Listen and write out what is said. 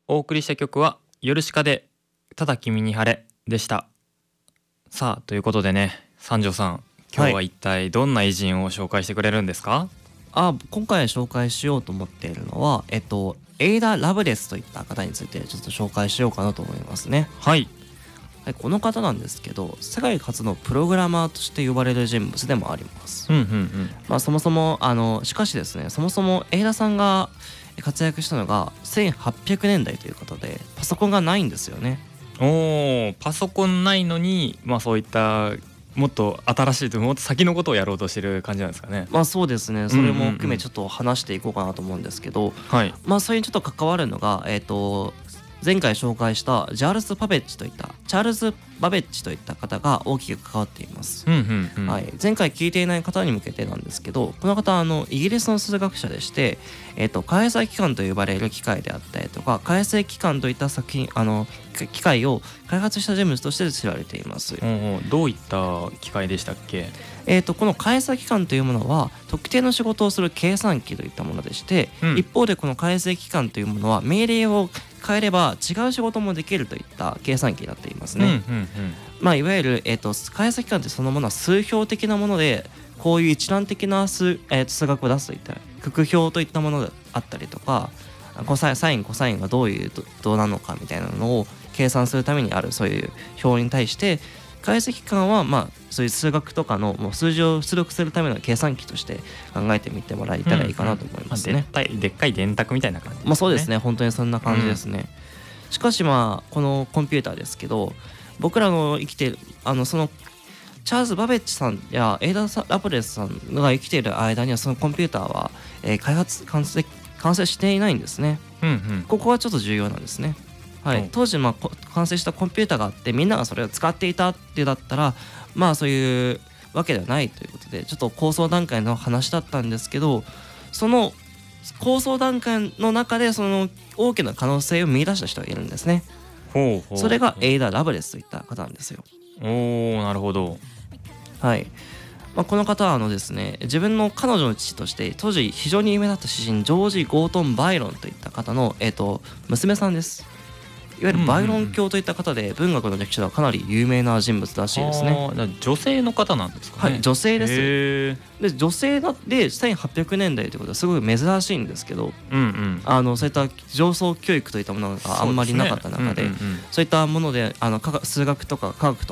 お送りした曲はヨルシカでただ君に晴れでした。さあということでね、三条さん、今日は一体どんな偉人を紹介してくれるんですか？ 今回紹介しようと思っているのはエイダ・ラブレスといった方についてちょっと紹介しようかなと思いますね。 はい。 はい、この方なんですけど、世界初のプログラマーとして呼ばれる人物でもあります。そもそもしかしですね、そもそもエイダさんが活躍したのが1800年代ということで、パソコンがないんですよね。 パソコンないのに、そういったもっと新しいともっと先のことをやろうとしてる感じなんですかね。 そうですね、それも含めちょっと話していこうかなと思うんですけど、それにちょっと関わるのが前回紹介したチャールズ・バベッジといった方が大きく関わっています。前回聞いていない方に向けてなんですけど、この方イギリスの数学者でして、開催機関と呼ばれる機械であったりとか、開催機関といった作品機械を開発した人物として知られています。 どういった機械でしたっけ？ この開催機関というものは特定の仕事をする計算機といったものでして、一方でこの開催機関というものは命令を変えれば違う仕事もできるといった計算機になっていますね。いわゆる、開催機関ってそのものは数標的なもので、こういう一覧的な数学を出すといった九九表といったものであったりとか、サインコサインがどうなのかみたいなのを計算するためにあるそういう表に対して、解析機関はそういう数学とかのもう数字を出力するための計算機として考えてみてもらえたらいいかなと思いますね。 でっかい電卓みたいな感じですね。 そうですね、本当にそんな感じですね。しかしこのコンピューターですけど、僕らの生きているそのチャールズ・バベッジさんやエイダ・ラブレスさんが生きている間にはそのコンピューターは、完成していないんですね。ここはちょっと重要なんですね。当時完成したコンピューターがあってみんながそれを使っていたってだったらそういうわけではないということで、ちょっと構想段階の話だったんですけど、その構想段階の中でその大きな可能性を見出した人がいるんですね。それがエイダ・ラブレスといった方なんですよ。 なるほど。 この方はですね、自分の彼女の父として当時非常に有名だった詩人ジョージ・ゴートン・バイロンといった方の、娘さんです。いわゆるバイロン教といった方で、文学の歴史ではかなり有名な人物らしいですね。 女性の方なんですかね。 女性です。で女性で1800年代ということはすごい珍しいんですけど、そういった上層教育といったものがあんまりなかった中で、そういったもので数学とか科学と